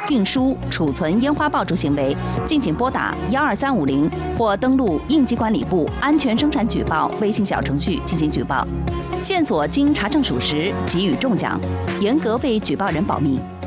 运输、储存烟花爆竹行为，敬请拨打12350或登录应急管理部安全生产举报微信小程序进行举报。线索经查证属实，给予重奖，严格为举报人保密。